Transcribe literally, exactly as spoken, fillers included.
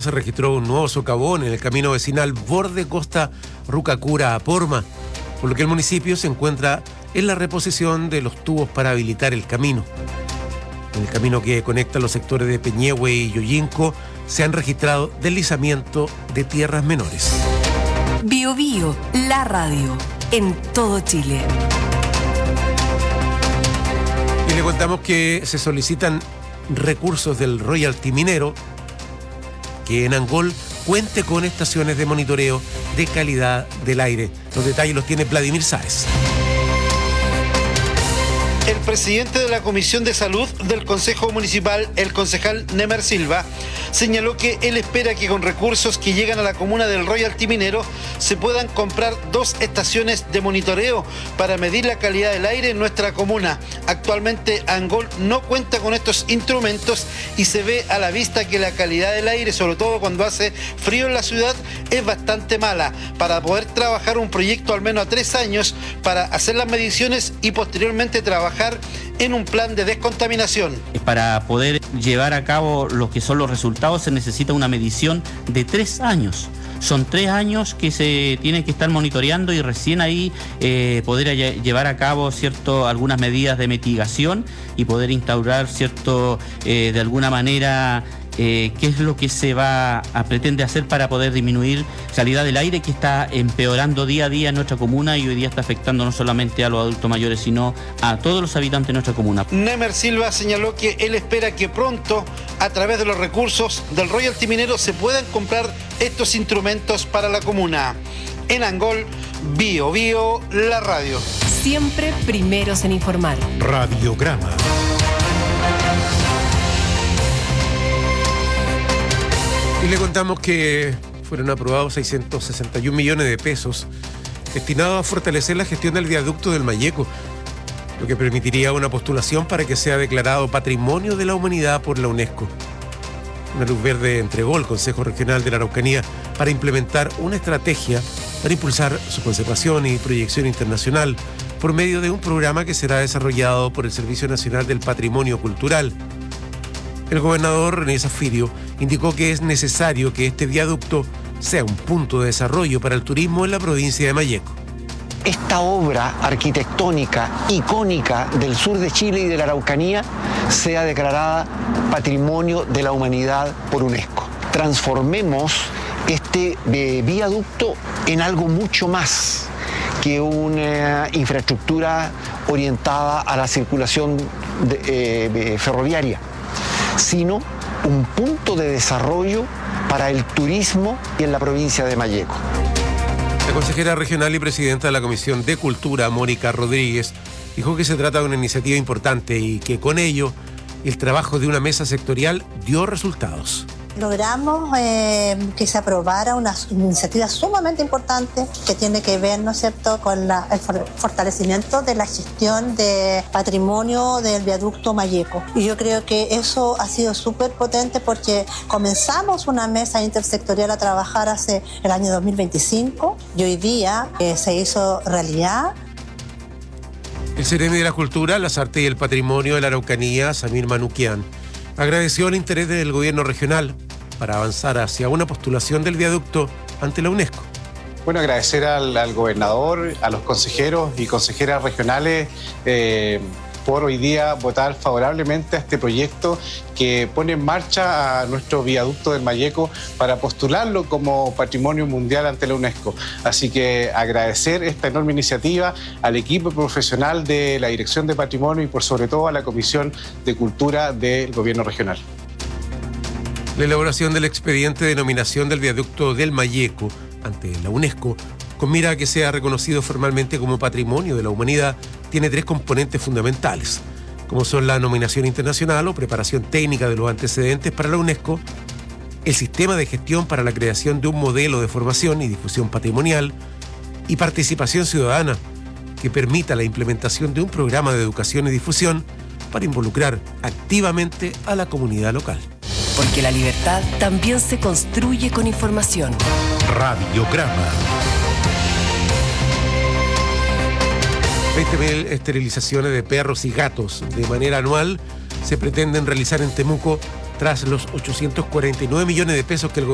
se registró un nuevo socavón en el camino vecinal borde costa Rucacura a Porma, por lo que el municipio se encuentra en la reposición de los tubos para habilitar el camino. En el camino que conecta los sectores de Peñehue y Yoyinco se han registrado deslizamientos de tierras menores. Bio Bio, la radio, en todo Chile. Y le contamos que se solicitan recursos del royalty minero que en Angol cuente con estaciones de monitoreo de calidad del aire. Los detalles los tiene Vladimir Sáez. El presidente de la Comisión de Salud del Consejo Municipal, el concejal Nemer Silva, señaló que él espera que con recursos que llegan a la comuna del royalty minero se puedan comprar dos estaciones de monitoreo para medir la calidad del aire en nuestra comuna. Actualmente Angol no cuenta con estos instrumentos y se ve a la vista que la calidad del aire, sobre todo cuando hace frío en la ciudad, es bastante mala. Para poder trabajar un proyecto al menos a tres años para hacer las mediciones y posteriormente trabajar en un plan de descontaminación. Para poder llevar a cabo lo que son los resultados se necesita una medición de tres años. Son tres años que se tienen que estar monitoreando y recién ahí eh, poder llevar a cabo cierto, algunas medidas de mitigación y poder instaurar cierto, eh, de alguna manera, Eh, qué es lo que se va a pretende hacer para poder disminuir calidad del aire que está empeorando día a día en nuestra comuna y hoy día está afectando no solamente a los adultos mayores sino a todos los habitantes de nuestra comuna. Nemer Silva señaló que él espera que pronto a través de los recursos del royalty minero se puedan comprar estos instrumentos para la comuna. En Angol, Bio Bio, la radio. Siempre primeros en informar. Radiograma. Y le contamos que fueron aprobados seiscientos sesenta y un millones de pesos destinados a fortalecer la gestión del viaducto del Mayeco, lo que permitiría una postulación para que sea declarado Patrimonio de la Humanidad por la UNESCO. Una luz verde entregó el Consejo Regional de la Araucanía para implementar una estrategia para impulsar su conservación y proyección internacional por medio de un programa que será desarrollado por el Servicio Nacional del Patrimonio Cultural. El gobernador René Zafirio indicó que es necesario que este viaducto sea un punto de desarrollo para el turismo en la provincia de Mayeco. Esta obra arquitectónica icónica del sur de Chile y de la Araucanía sea declarada Patrimonio de la Humanidad por UNESCO. Transformemos este eh, viaducto en algo mucho más que una infraestructura orientada a la circulación de, eh, ferroviaria, sino un punto de desarrollo para el turismo en la provincia de Mayeco. La consejera regional y presidenta de la Comisión de Cultura, Mónica Rodríguez, dijo que se trata de una iniciativa importante y que con ello el trabajo de una mesa sectorial dio resultados. Logramos eh, que se aprobara una iniciativa sumamente importante que tiene que ver, ¿no es cierto?, con la, el fortalecimiento de la gestión de patrimonio del viaducto Mayeco. Y yo creo que eso ha sido súper potente porque comenzamos una mesa intersectorial a trabajar hace el año dos mil veinticinco y hoy día eh, se hizo realidad. El Ceremi de la Cultura, las Artes y el Patrimonio de la Araucanía, Samir Manuquian, agradeció el interés del gobierno regional para avanzar hacia una postulación del viaducto ante la UNESCO. Bueno, agradecer al, al gobernador, a los consejeros y consejeras regionales eh, por hoy día votar favorablemente a este proyecto que pone en marcha a nuestro viaducto del Mayeco para postularlo como Patrimonio Mundial ante la UNESCO. Así que agradecer esta enorme iniciativa al equipo profesional de la Dirección de Patrimonio y por sobre todo a la Comisión de Cultura del Gobierno Regional. La elaboración del expediente de nominación del viaducto del Mayeco ante la UNESCO, con mira a que sea reconocido formalmente como Patrimonio de la Humanidad, tiene tres componentes fundamentales, como son la nominación internacional o preparación técnica de los antecedentes para la UNESCO, el sistema de gestión para la creación de un modelo de formación y difusión patrimonial y participación ciudadana que permita la implementación de un programa de educación y difusión para involucrar activamente a la comunidad local. Porque la libertad también se construye con información. Radiograma. veinte mil esterilizaciones de perros y gatos de manera anual se pretenden realizar en Temuco tras los ochocientos cuarenta y nueve millones de pesos que el